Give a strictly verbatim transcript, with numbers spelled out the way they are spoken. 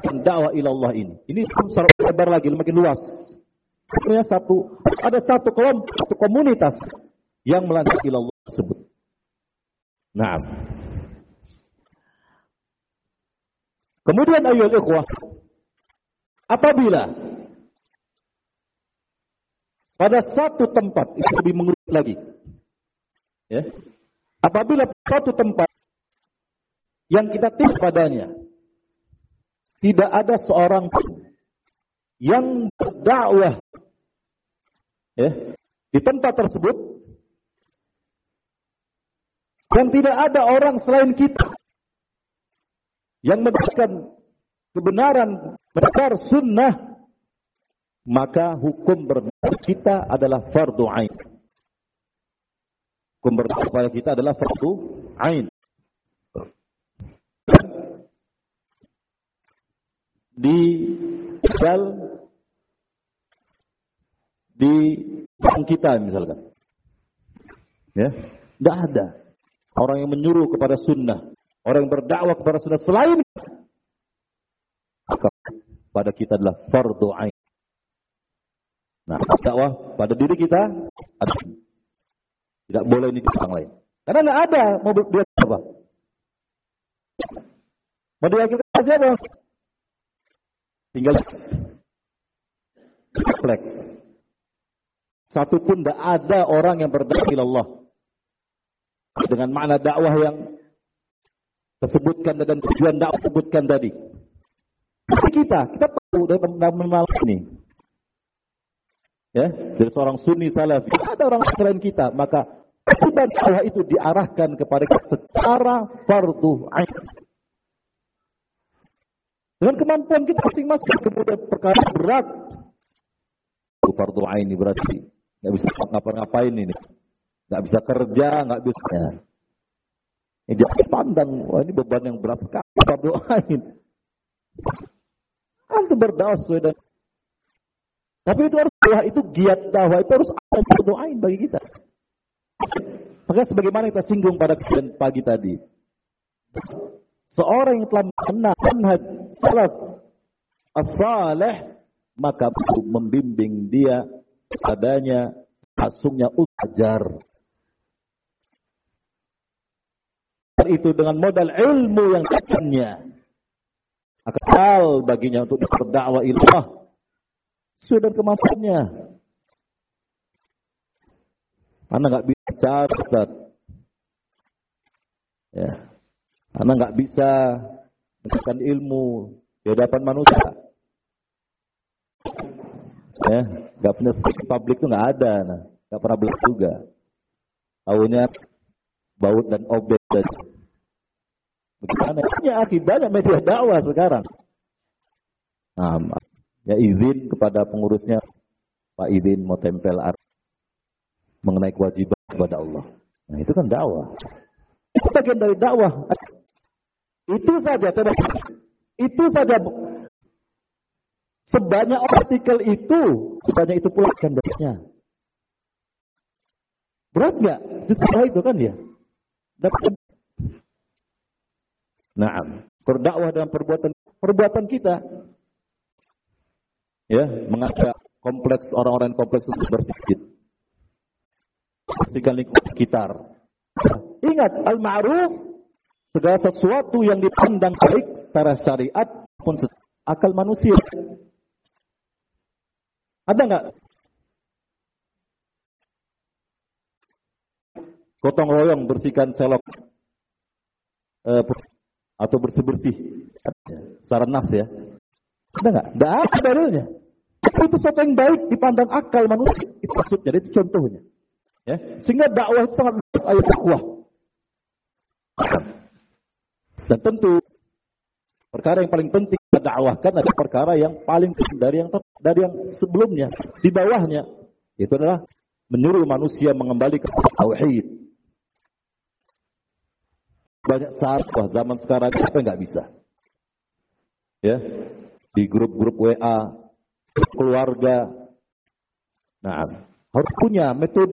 dakwah ilallah ini. Ini besar lebar lagi, makin luas. Sebenarnya satu, ada satu kelompok, satu komunitas yang melangkah ilallah tersebut. Nah. Kemudian ayyuhal ikhwah, apabila pada satu tempat, itu lebih mengurut lagi. Ya. Apabila satu tempat yang kita tinggal padanya, tidak ada seorang yang berdakwah ya, di tempat tersebut, dan tidak ada orang selain kita yang menjelaskan kebenaran berdasar sunnah, maka hukum berdakwah kita adalah fardu ain. Hukum berdakwah kita adalah fardu ain. Di sel di bank kita misalkan, ya, tidak ada orang yang menyuruh kepada sunnah, orang yang berdakwah kepada sunnah selain maka pada kita adalah fardu ain. Nah, dakwah pada diri kita ada. Tidak boleh ini di orang lain. Karena tidak ada mau dia apa? Mau dia kita siapa? Tinggal plek. Satu pun tidak ada orang yang berdakwah ilallah dengan makna dakwah yang tersebutkan dan tujuan dakwah sebutkan tadi. Tapi kita, kita tahu dalam malam ini, ya, dari seorang sunni salafi, ada orang selain kita, maka kewajiban dakwah itu diarahkan kepada kita secara fardu ain. Dengan kemampuan kita masing-masing, kemudian perkara berat. Fardu ain ini berarti nggak bisa ngapa-ngapain ini, nggak bisa kerja, nggak bisa. Ya. Ini dia pandang, wah ini beban yang berat sekali. Fardu ain. Antum berdakwah sesuai dan. Tapi itu harus dakwah itu giat dakwah itu harus ada fardu ain bagi kita. Maka sebagaimana kita singgung pada kejadian pagi tadi. Seorang yang telah mengenal manhaj salaf as-salih, maka membimbing dia padanya, asungnya ujar. Itu dengan modal ilmu yang katanya akal baginya untuk berdakwah ilallah sesuai dengan kemampuannya. Anak nggak bisa cara, Ustaz. Ya. Anak nggak bisa mendapatkan ilmu di hadapan manusia. Ya, nggak punya speaking public itu nggak ada, nah, nggak pernah belajar juga. Tahunya baut dan obet dan bagaimana? Ya, akibatnya media dakwah sekarang. Nah, ya izin kepada pengurusnya, Pak izin mau tempel art mengenai kewajiban kepada Allah. Nah, itu kan dakwah. Itu bagian dari dakwah. Itu saja, coba. Itu saja. Sebanyak artikel itu, sebanyak itu pula gandarnya. Berat nggak? Justru itu kan ya. Dapat. Nah, berdakwah dalam perbuatan perbuatan kita. Ya, mengajak kompleks orang-orang kompleks untuk bersikap. Pastikan lingkungan sekitar. Ingat, al-ma'ruf segala sesuatu yang dipandang baik secara syariat pun akal manusia. Ada enggak? Gotong royong bersihkan selok eh, atau bersih-bersih secara nas ya. Ada enggak? Enggak ada dalilnya. Itu sesuatu yang baik dipandang akal manusia. Itu maksudnya, itu contohnya. Ya, sehingga dakwah itu sangat ayat dakwah. Dan tentu perkara yang paling penting kita dakwahkan adalah perkara yang paling dari yang dari yang sebelumnya, di bawahnya. Itu adalah menyuruh manusia mengembali ke tauhid. Banyak saat wah, zaman sekarang apa nggak bisa. Ya, di grup-grup W A keluarga. Nah, harus punya metode